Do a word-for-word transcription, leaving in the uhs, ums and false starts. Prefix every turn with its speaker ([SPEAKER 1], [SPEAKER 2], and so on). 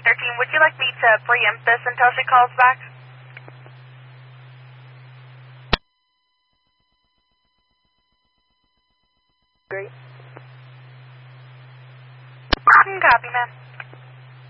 [SPEAKER 1] thirteen. Would you like me to preempt this until she calls back?
[SPEAKER 2] Great.
[SPEAKER 1] Copy, ma'am.